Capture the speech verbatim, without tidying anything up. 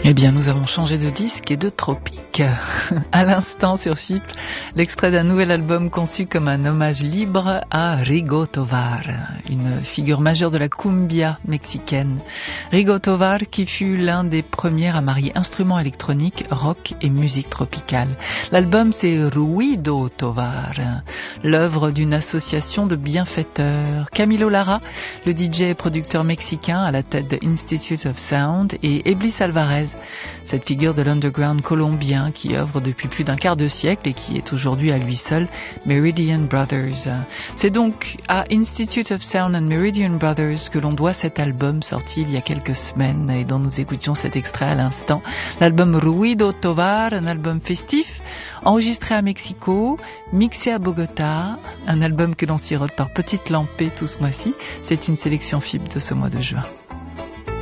Eh bien, nous avons changé de disque et de tropique. À l'instant sur Chypre, l'extrait d'un nouvel album conçu comme un hommage libre à Rigo Tovar, une figure majeure de la cumbia mexicaine. Rigo Tovar qui fut l'un des premiers à marier instruments électroniques, rock et musique tropicale. L'album c'est Ruido Tovar, l'œuvre d'une association de bienfaiteurs. Camilo Lara, le D J et producteur mexicain à la tête de Institute of Sound, et Eblis Alvarez, cette figure de l'underground colombien qui œuvre depuis plus d'un quart de siècle et qui est aujourd'hui à lui seul Meridian Brothers. C'est donc à Institute of Sound and Meridian Brothers que l'on doit cet album sorti il y a quelques semaines et dont nous écoutions cet extrait à l'instant. L'album Ruido Tovar, un album festif, enregistré à Mexico, mixé à Bogota, un album que l'on sirote par petites lampées tout ce mois-ci. C'est une sélection F I B de ce mois de juin.